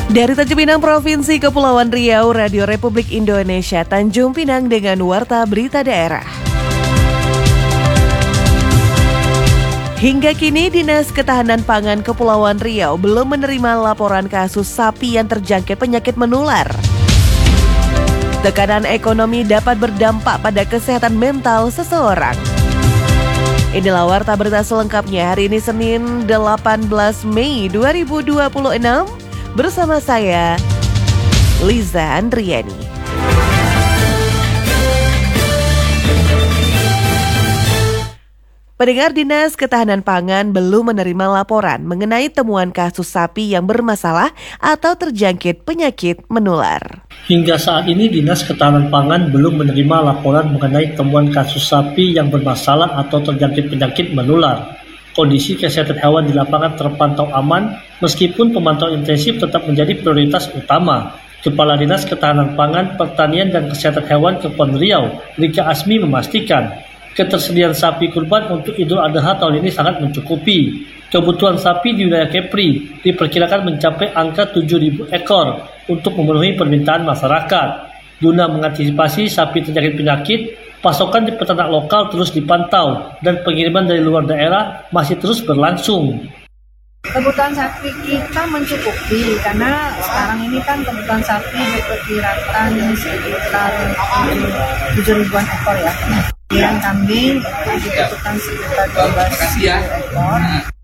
Dari Tanjung Pinang, Provinsi Kepulauan Riau, Radio Republik Indonesia Tanjung Pinang dengan Warta Berita Daerah. Hingga kini, Dinas Ketahanan Pangan Kepulauan Riau belum menerima laporan kasus sapi yang terjangkit penyakit menular. Tekanan ekonomi dapat berdampak pada kesehatan mental seseorang. Inilah Warta Berita selengkapnya hari ini Senin 18 Mei 2026 bersama saya, Liza Andriani. Pendengar, Dinas Ketahanan Pangan belum menerima laporan mengenai temuan kasus sapi yang bermasalah atau terjangkit penyakit menular. Hingga saat ini, Dinas Ketahanan Pangan belum menerima laporan mengenai temuan kasus sapi yang bermasalah atau terjangkit penyakit menular. Kondisi kesehatan hewan di lapangan terpantau aman, meskipun pemantauan intensif tetap menjadi prioritas utama. Kepala Dinas Ketahanan Pangan, Pertanian dan Kesehatan Hewan Kepulauan Riau, Rika Asmi memastikan, ketersediaan sapi kurban untuk Idul Adha tahun ini sangat mencukupi. Kebutuhan sapi di wilayah Kepri diperkirakan mencapai angka 7.000 ekor untuk memenuhi permintaan masyarakat. Guna mengantisipasi sapi terjangkit penyakit, pasokan di peternak lokal terus dipantau dan pengiriman dari luar daerah masih terus berlangsung. Kebutuhan sapi kita mencukupi karena sekarang ini kan kebutuhan sapi diperkirakan sekitar 7.000-an ekor ya. Dan kambing dibutuhkan sekitar 12.000 ekor.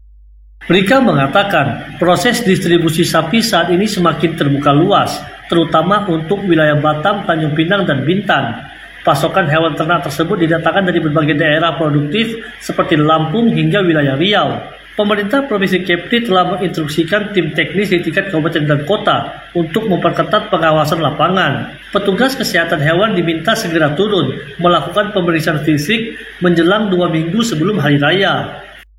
Rika mengatakan proses distribusi sapi saat ini semakin terbuka luas, terutama untuk wilayah Batam, Tanjung Pinang, dan Bintan. Pasokan hewan ternak tersebut didatangkan dari berbagai daerah produktif seperti Lampung hingga wilayah Riau. Pemerintah Provinsi Kepri telah menginstruksikan tim teknis di tingkat kabupaten dan kota untuk memperketat pengawasan lapangan. Petugas kesehatan hewan diminta segera turun melakukan pemeriksaan fisik menjelang 2 minggu sebelum hari raya.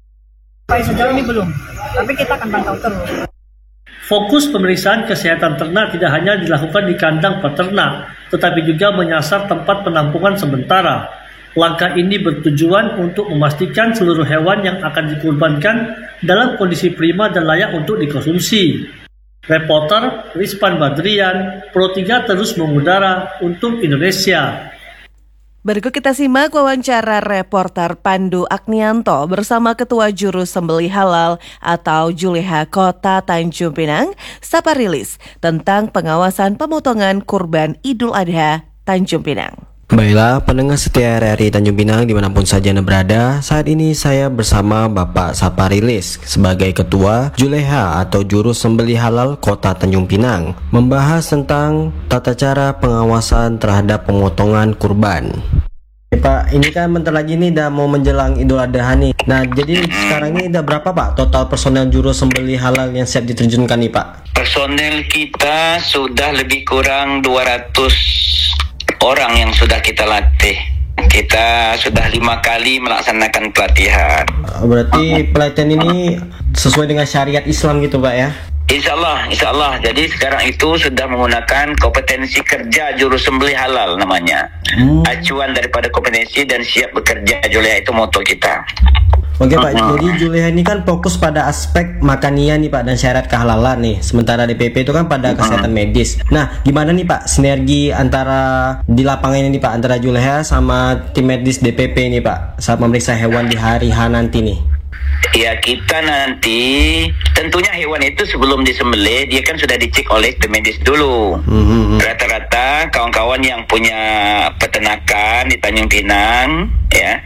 Sejauh ini belum, tapi kita akan pantau terus. Fokus pemeriksaan kesehatan ternak tidak hanya dilakukan di kandang peternak, tetapi juga menyasar tempat penampungan sementara. Langkah ini bertujuan untuk memastikan seluruh hewan yang akan dikurbankan dalam kondisi prima dan layak untuk dikonsumsi. Reporter Rizpan Badrian, Pro 3 terus mengudara untuk Indonesia. Berikut kita simak wawancara reporter Pandu Agnianto bersama Ketua Juru Sembelih Halal atau Juleha Kota Tanjung Pinang, Saparilis, tentang pengawasan pemotongan kurban Idul Adha Tanjung Pinang. Baiklah, pendengar setia RRI Tanjung Pinang dimanapun saja Anda berada, saat ini saya bersama Bapak Saparilis sebagai Ketua Juleha atau Juru Sembelih Halal Kota Tanjung Pinang, membahas tentang tata cara pengawasan terhadap pemotongan kurban. Pak, ini kan bentar lagi nih udah mau menjelang Idul Adha nih. Nah, jadi sekarang ini udah berapa Pak total personel Juru Sembelih Halal yang siap diterjunkan nih Pak? Personel kita sudah lebih kurang 200 orang yang sudah kita latih. Kita sudah 5 kali melaksanakan pelatihan. Berarti pelatihan ini sesuai dengan syariat Islam gitu Pak ya? Insya Allah. Jadi sekarang itu sudah menggunakan kompetensi kerja juru sembelih halal namanya. Acuan daripada kompetensi dan siap bekerja Juleha itu moto kita. Oke Pak, jadi Juleha ini kan fokus pada aspek makania nih Pak dan syarat kehalalan nih. Sementara DPP itu kan pada kesehatan medis. Nah, gimana nih Pak sinergi antara di lapangan ini Pak antara Juleha sama tim medis DPP ini Pak saat memeriksa hewan di hari H nanti nih? Ya, kita nanti tentunya hewan itu sebelum disembelih dia kan sudah dicek oleh tim medis dulu. Rata-rata kawan-kawan yang punya peternakan di Tanjung Pinang ya